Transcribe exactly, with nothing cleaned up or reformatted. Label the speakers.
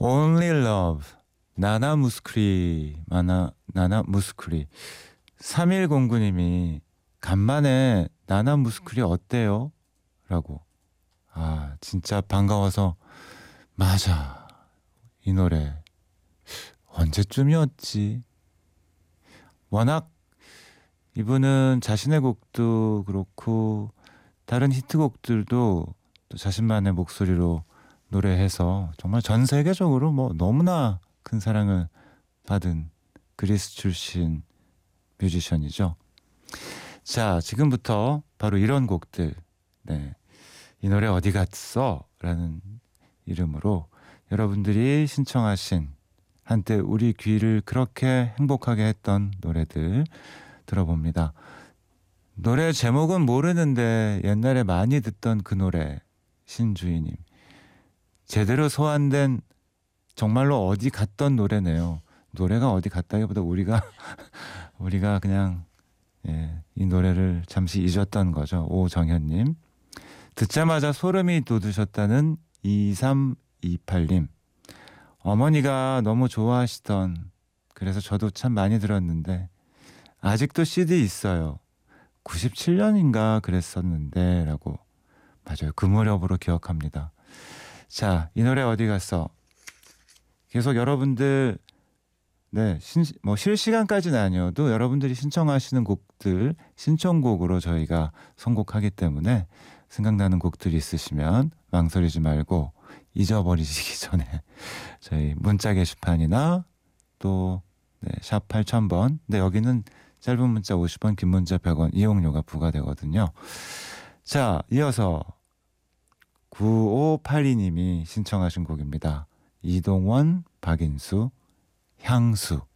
Speaker 1: Only Love 나나 무스크리 마나 나나 무스크리 삼일공구 님이 간만에 나나 무스크리 어때요? 라고. 아 진짜 반가워서 맞아 이 노래 언제쯤이었지? 워낙 이분은 자신의 곡도 그렇고 다른 히트곡들도 또 자신만의 목소리로 노래해서 정말 전 세계적으로 뭐 너무나 큰 사랑을 받은 그리스 출신 뮤지션이죠. 자, 지금부터 바로 이런 곡들, 네, 이 노래 어디 갔어? 라는 이름으로 여러분들이 신청하신 한때 우리 귀를 그렇게 행복하게 했던 노래들 들어봅니다. 노래 제목은 모르는데 옛날에 많이 듣던 그 노래. 신주희님, 제대로 소환된 정말로 어디 갔던 노래네요. 노래가 어디 갔다기보다 우리가 우리가 그냥 예, 이 노래를 잠시 잊었던 거죠. 오정현님, 듣자마자 소름이 돋으셨다는 이삼이팔 님, 어머니가 너무 좋아하시던, 그래서 저도 참 많이 들었는데 아직도 씨디 있어요. 구십칠 년인가 그랬었는데 라고. 맞아요. 그 무렵으로 기억합니다. 자, 이 노래 어디 갔어? 계속 여러분들 네, 신, 뭐 실시간까지는 아니어도 여러분들이 신청하시는 곡들 신청곡으로 저희가 선곡하기 때문에 생각나는 곡들이 있으시면 망설이지 말고 잊어버리시기 전에 저희 문자 게시판이나 또 네, 샵 팔천 번, 근데 여기는 짧은 문자 오십 원, 긴 문자 백 원 이용료가 부과되거든요. 자, 이어서 구오팔이 님이 신청하신 곡입니다. 이동원, 박인수, 향수.